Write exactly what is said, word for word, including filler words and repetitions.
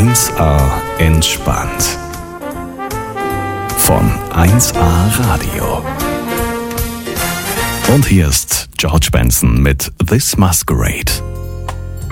eins A entspannt. Von eins A Radio. Und hier ist George Benson mit This Masquerade.